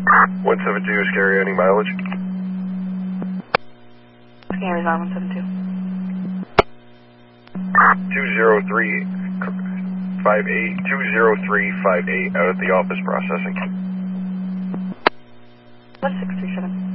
172 is carry any mileage. Carries on 172. 20358 out at the office processing. 1637.